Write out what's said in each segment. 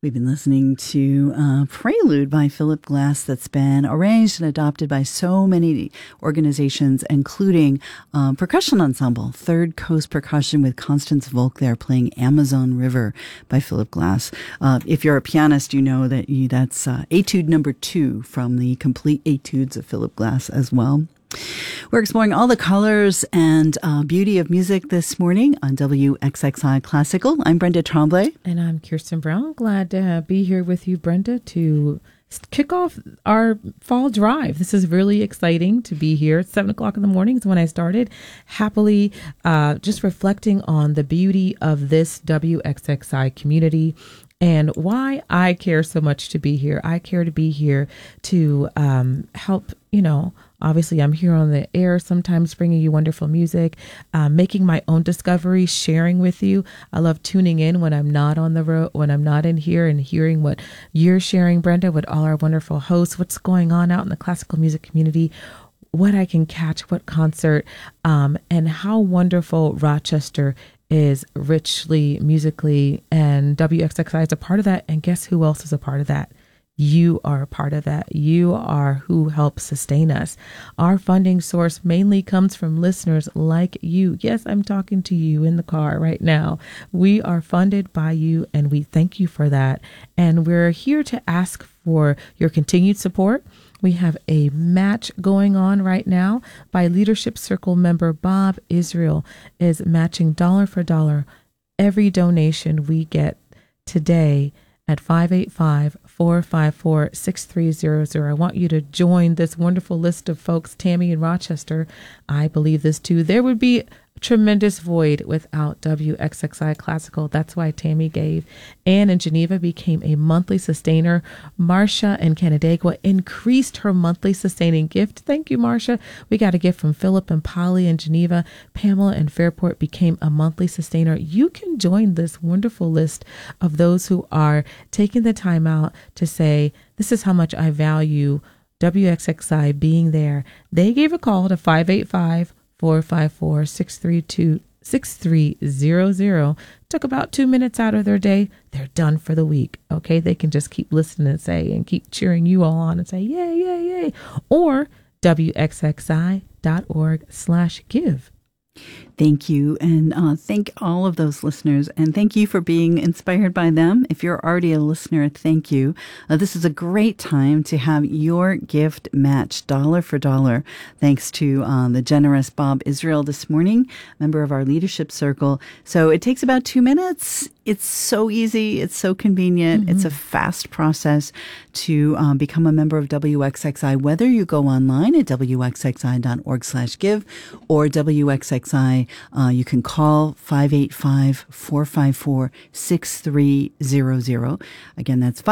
We've been listening to Prelude by Philip Glass that's been arranged and adopted by so many organizations, including percussion ensemble, Third Coast Percussion with Constance Volk there playing Amazon River by Philip Glass. If you're a pianist, you know that that's Etude number 2 from the complete Etudes of Philip Glass as well. We're exploring all the colors and beauty of music this morning on WXXI Classical. I'm Brenda Tremblay. And I'm Kirsten Brown. Glad to be here with you, Brenda, to kick off our fall drive. This is really exciting to be here. It's 7 o'clock in the morning is when I started. Happily, just reflecting on the beauty of this WXXI community and why I care so much to be here. I care to be here to help, obviously I'm here on the air, sometimes bringing you wonderful music, making my own discoveries, sharing with you. I love tuning in when I'm not on the road, when I'm not in here, and hearing what you're sharing, Brenda, with all our wonderful hosts, what's going on out in the classical music community, what I can catch, what concert, and how wonderful Rochester is richly, musically, and WXXI is a part of that. And guess who else is a part of that? You are a part of that. You are who helps sustain us. Our funding source mainly comes from listeners like you. Yes, I'm talking to you in the car right now. We are funded by you, and we thank you for that. And we're here to ask for your continued support. We have a match going on right now by Leadership Circle member Bob Israel is matching dollar for dollar every donation we get today at 585-454-6300. I want you to join this wonderful list of folks. Tammy in Rochester, I believe this too. There would be tremendous void without WXXI Classical. That's why Tammy gave. Anne in Geneva became a monthly sustainer. Marcia in Canandaigua increased her monthly sustaining gift. Thank you, Marcia. We got a gift from Philip and Polly in Geneva. Pamela in Fairport became a monthly sustainer. You can join this wonderful list of those who are taking the time out to say, this is how much I value WXXI being there. They gave a call to 585-454-6300. Took about 2 minutes out of their day. They're done for the week. Okay, they can just keep listening and say, and keep cheering you all on and say, yay, yay, yay. Or WXXI.org/give. Thank you. And thank all of those listeners. And thank you for being inspired by them. If you're already a listener, thank you. This is a great time to have your gift matched dollar for dollar. Thanks to the generous Bob Israel this morning, member of our leadership circle. So it takes about 2 minutes. It's so easy. It's so convenient. Mm-hmm. It's a fast process to become a member of WXXI, whether you go online at WXXI.org/give or WXXI. You can call 585-454-6300. Again, that's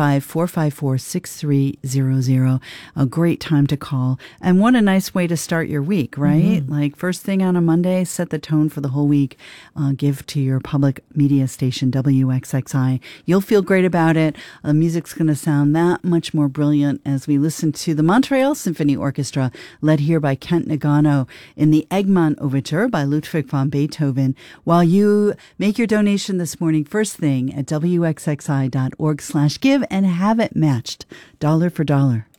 585-454-6300. A great time to call. And what a nice way to start your week, right? Mm-hmm. Like first thing on a Monday, set the tone for the whole week. Give to your public media station, WXXI. You'll feel great about it. The music's going to sound that much more brilliant as we listen to the Montreal Symphony Orchestra, led here by Kent Nagano, in the Egmont Overture by Ludwig van Beethoven. While you make your donation this morning, first thing at WXXI.org/give and have it matched dollar for dollar.